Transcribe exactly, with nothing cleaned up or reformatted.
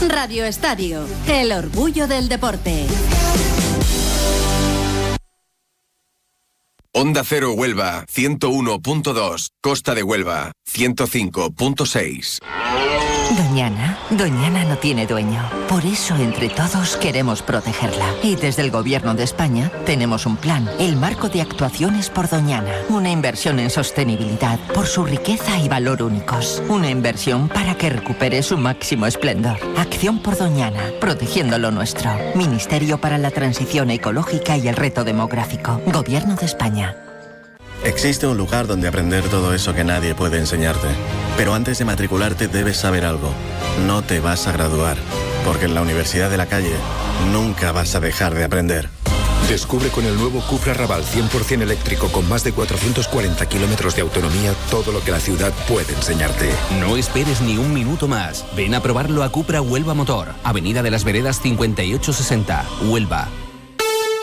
Radio Estadio, el orgullo del deporte. Onda Cero Huelva, ciento uno punto dos. Costa de Huelva, ciento cinco punto seis. Doñana, Doñana no tiene dueño. Por eso, entre todos, queremos protegerla. Y desde el Gobierno de España tenemos un plan, el Marco de Actuaciones por Doñana. Una inversión en sostenibilidad por su riqueza y valor únicos. Una inversión para que recupere su máximo esplendor. Acción por Doñana, protegiendo lo nuestro. Ministerio para la Transición Ecológica y el Reto Demográfico. Gobierno de España. Existe un lugar donde aprender todo eso que nadie puede enseñarte. Pero antes de matricularte debes saber algo. No te vas a graduar, porque en la Universidad de la Calle nunca vas a dejar de aprender. Descubre con el nuevo Cupra Raval cien por ciento eléctrico con más de cuatrocientos cuarenta kilómetros de autonomía todo lo que la ciudad puede enseñarte. No esperes ni un minuto más. Ven a probarlo a Cupra Huelva Motor, Avenida de las Veredas cincuenta y ocho sesenta, Huelva.